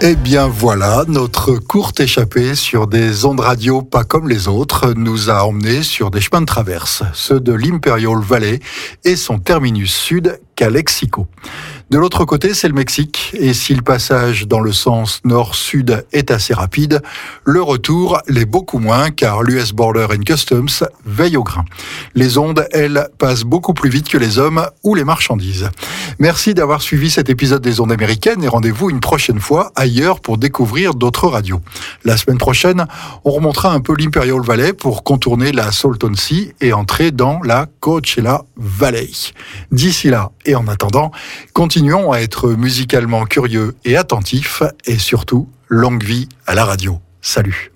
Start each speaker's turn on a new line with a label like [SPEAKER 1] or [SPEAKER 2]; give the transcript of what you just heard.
[SPEAKER 1] Eh bien voilà, notre courte échappée sur des ondes radio pas comme les autres nous a emmenés sur des chemins de traverse, ceux de l'Imperial Valley et son terminus sud, Calexico. De l'autre côté, c'est le Mexique, et si le passage dans le sens nord-sud est assez rapide, le retour l'est beaucoup moins, car l'US Border and Customs veille au grain. Les ondes, elles, passent beaucoup plus vite que les hommes ou les marchandises. Merci d'avoir suivi cet épisode des ondes américaines, et rendez-vous une prochaine fois ailleurs pour découvrir d'autres radios. La semaine prochaine, on remontera un peu l'Imperial Valley pour contourner la Salton Sea et entrer dans la Coachella Valley. D'ici là, et en attendant, continuons à être musicalement curieux et attentifs, et surtout, longue vie à la radio. Salut.